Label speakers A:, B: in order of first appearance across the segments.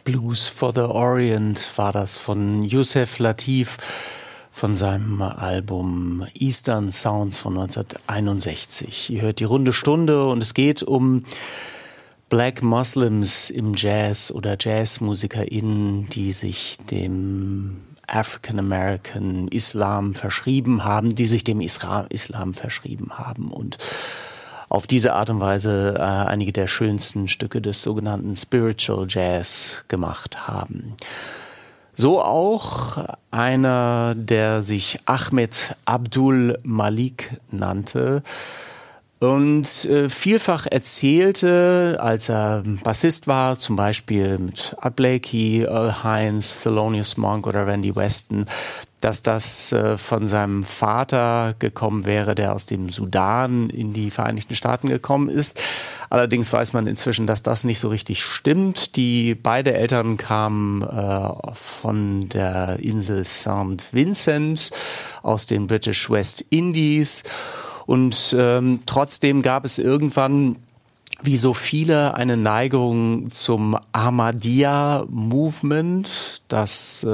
A: Blues for the Orient war das von Yusef Lateef von seinem Album Eastern Sounds von 1961. Ihr hört die runde Stunde und es geht um Black Muslims im Jazz oder JazzmusikerInnen, die sich dem African American Islam verschrieben haben, die sich dem Islam verschrieben haben und auf diese Art und Weise einige der schönsten Stücke des sogenannten Spiritual Jazz gemacht haben. So auch einer, der sich Ahmed Abdul Malik nannte und vielfach erzählte, als er Bassist war, zum Beispiel mit Art Blakey, Earl Hines, Thelonious Monk oder Randy Weston, dass das von seinem Vater gekommen wäre, der aus dem Sudan in die Vereinigten Staaten gekommen ist. Allerdings weiß man inzwischen, dass das nicht so richtig stimmt. Beide Eltern kamen von der Insel St. Vincent aus den British West Indies. Und trotzdem gab es irgendwann, wie so viele, eine Neigung zum Ahmadiyya-Movement, das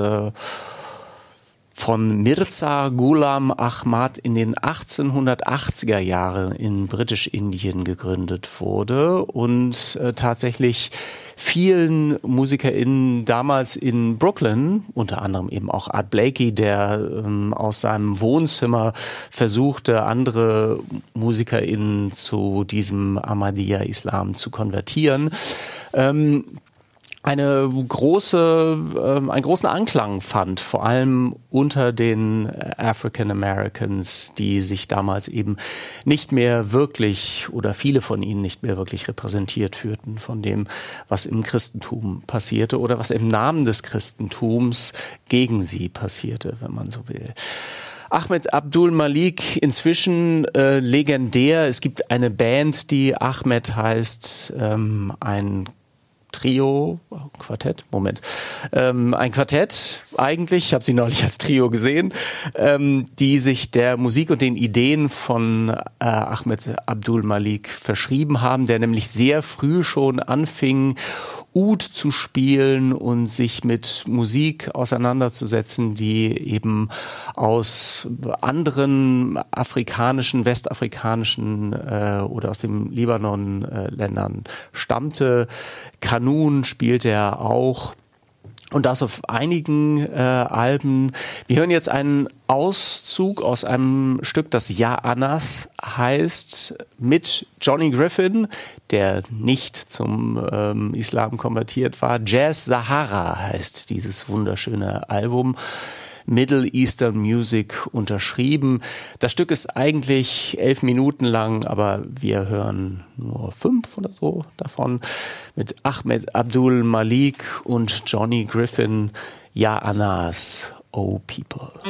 A: von Mirza Ghulam Ahmad in den 1880er Jahren in Britisch-Indien gegründet wurde und tatsächlich vielen MusikerInnen damals in Brooklyn, unter anderem eben auch Art Blakey, der aus seinem Wohnzimmer versuchte, andere MusikerInnen zu diesem Ahmadiyya-Islam zu konvertieren, einen großen Anklang fand, vor allem unter den African Americans, die sich damals eben nicht mehr wirklich oder viele von ihnen nicht mehr wirklich repräsentiert fühlten von dem, was im Christentum passierte oder was im Namen des Christentums gegen sie passierte, wenn man so will. Ahmed Abdul Malik, inzwischen legendär. Es gibt eine Band, die Ahmed heißt, ein Quartett eigentlich, ich habe sie neulich als Trio gesehen, die sich der Musik und den Ideen von Ahmed Abdul Malik verschrieben haben, der nämlich sehr früh schon anfing, Oud zu spielen und sich mit Musik auseinanderzusetzen, die eben aus anderen afrikanischen, westafrikanischen oder aus dem Libanon Ländern stammte. Kanun spielte er auch. Und das auf einigen Alben. Wir hören jetzt einen Auszug aus einem Stück, das Ja Anas heißt, mit Johnny Griffin, der nicht zum Islam konvertiert war. Jazz Sahara heißt dieses wunderschöne Album. Middle Eastern Music unterschrieben. Das Stück ist eigentlich 11 Minuten lang, aber wir hören nur 5 oder so davon mit Ahmed Abdul Malik und Johnny Griffin. Ja Anas, Oh People.